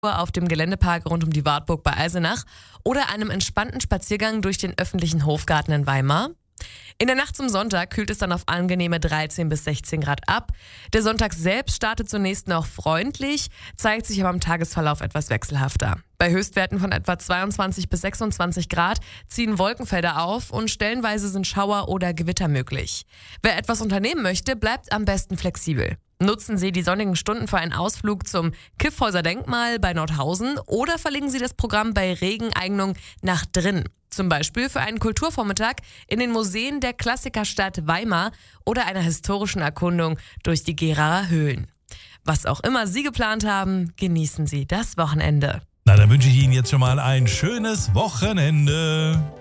auf dem Geländepark rund um die Wartburg bei Eisenach oder einem entspannten Spaziergang durch den öffentlichen Hofgarten in Weimar. In der Nacht zum Sonntag kühlt es dann auf angenehme 13 bis 16 Grad ab. Der Sonntag selbst startet zunächst noch freundlich, zeigt sich aber im Tagesverlauf etwas wechselhafter. Bei Höchstwerten von etwa 22 bis 26 Grad ziehen Wolkenfelder auf und stellenweise sind Schauer oder Gewitter möglich. Wer etwas unternehmen möchte, bleibt am besten flexibel. Nutzen Sie die sonnigen Stunden für einen Ausflug zum Kyffhäuser Denkmal bei Nordhausen oder verlegen Sie das Programm bei Regeneignung nach drin. Zum Beispiel für einen Kulturvormittag in den Museen der Klassikerstadt Weimar oder einer historischen Erkundung durch die Geraer Höhlen. Was auch immer Sie geplant haben, genießen Sie das Wochenende. Na, dann wünsche ich Ihnen jetzt schon mal ein schönes Wochenende.